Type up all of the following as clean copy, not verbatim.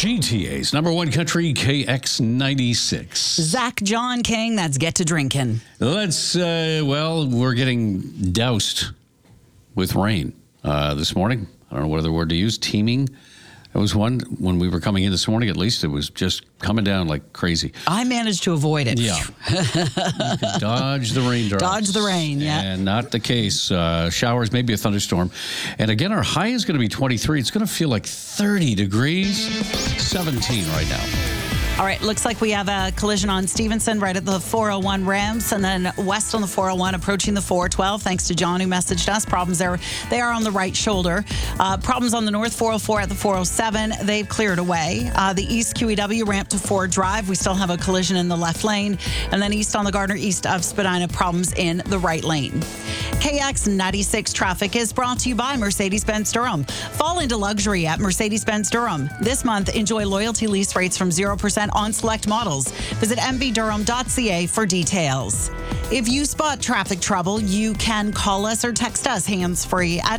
GTA's number one country, KX96. Zach John King, that's Get to Drinking. We're getting doused with rain this morning. I don't know what other word to use. Teeming. It was one when we were coming in this morning, at least it was just coming down like crazy. I managed to avoid it. Yeah. You could dodge the raindrops. Dodge the rain, yeah. And not the case. Showers, maybe a thunderstorm. And again, our high is going to be 23. It's going to feel like 30 degrees, 17 right now. All right, looks like we have a collision on Stevenson right at the 401 ramps, and then west on the 401 approaching the 412. Thanks to John who messaged us. Problems there. They are on the right shoulder. Problems on the north 404 at the 407. They've cleared away. The east QEW ramp to Ford Drive. We still have a collision in the left lane. And then east on the Gardner east of Spadina, problems in the right lane. KX96 traffic is brought to you by Mercedes-Benz Durham. Fall into luxury at Mercedes-Benz Durham. This month, enjoy loyalty lease rates from 0% on select models. Visit mbdurham.ca for details. If you spot traffic trouble, you can call us or text us hands-free at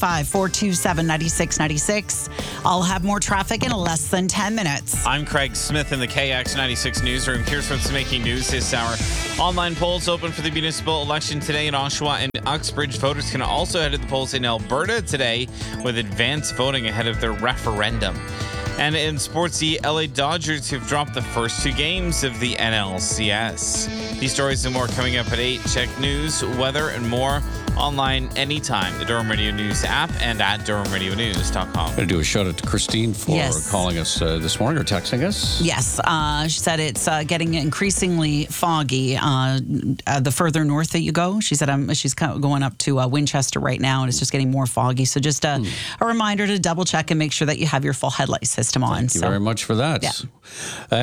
905-427-9696. I'll have more traffic in less than 10 minutes. I'm Craig Smith in the KX96 newsroom. Here's what's making news this hour. Online polls open for the municipal election today in Oshawa and Uxbridge. Voters can also head to the polls in Alberta today with advanced voting ahead of their referendum. And in sports, the LA Dodgers have dropped the first two games of the NLCS. These stories and more coming up at 8. Check news, weather, and more online anytime. The Durham Radio News app and at DurhamRadioNews.com. I'm going to do a shout out to Christine for calling us this morning or texting us. Yes. She said it's getting increasingly foggy the further north that you go. She said she's going up to Winchester right now, and it's just getting more foggy. So just a reminder to double check and make sure that you have your full headlight system on. Thank you very much for that. Yeah.